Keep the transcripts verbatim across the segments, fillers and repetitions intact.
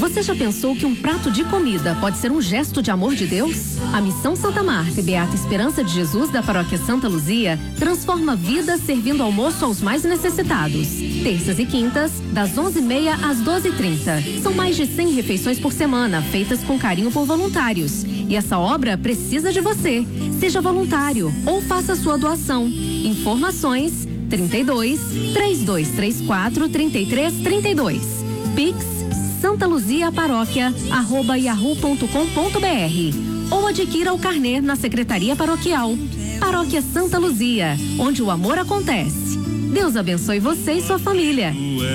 Você já pensou que um prato de comida pode ser um gesto de amor de Deus? A Missão Santa Marta e Beata Esperança de Jesus da Paróquia Santa Luzia transforma vidas servindo almoço aos mais necessitados. Terças e quintas, das onze e meia às doze e trinta. São mais de cem refeições por semana, feitas com carinho por voluntários. E essa obra precisa de você. Seja voluntário ou faça sua doação. Informações trinta e dois, três dois três quatro, trinta e três trinta e dois. Pix Santa Luzia Paróquia arroba yahoo ponto com ponto br ou adquira o carnê na Secretaria Paroquial. Paróquia Santa Luzia, onde o amor acontece. Deus abençoe você e sua família.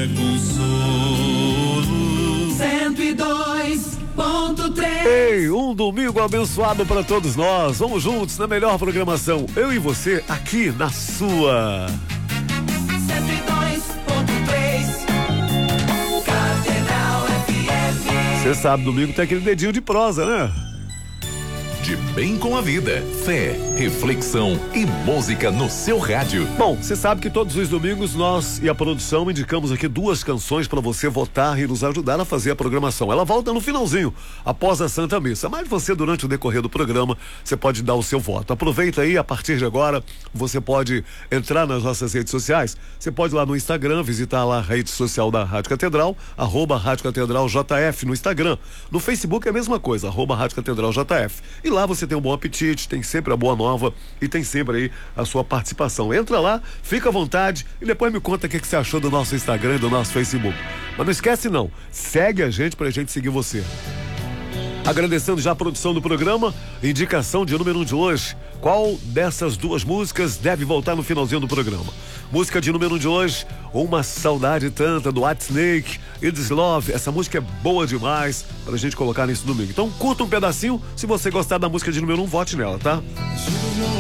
cento e dois ponto três. Ei, um domingo abençoado para todos nós. Vamos juntos na melhor programação. Eu e você aqui na sua. cento e dois ponto três. Catedral F M. Você sabe, domingo tem aquele dedinho de prosa, né? De bem com a vida, fé, reflexão e música no seu rádio. Bom, você sabe que todos os domingos nós e a produção indicamos aqui duas canções para você votar e nos ajudar a fazer a programação. Ela volta no finalzinho, após a Santa Missa. Mas você, durante o decorrer do programa, você pode dar o seu voto. Aproveita aí, a partir de agora, você pode entrar nas nossas redes sociais. Você pode ir lá no Instagram, visitar lá a rede social da Rádio Catedral, arroba Rádio Catedral J F no Instagram. No Facebook é a mesma coisa, arroba Rádio Catedral J F. E lá você tem um bom apetite, tem sempre a boa nova e tem sempre aí a sua participação. Entra lá, fica à vontade e depois me conta o que, que você achou do nosso Instagram e do nosso Facebook. Mas não esquece não, segue a gente pra gente seguir você. Agradecendo já a produção do programa, indicação de número um de hoje. Qual dessas duas músicas deve voltar no finalzinho do programa? Música de número um de hoje, Uma Saudade Tanta, do Whitesnake, It's Love. Essa música é boa demais pra gente colocar nesse domingo. Então curta um pedacinho, se você gostar da música de número um, vote nela, tá?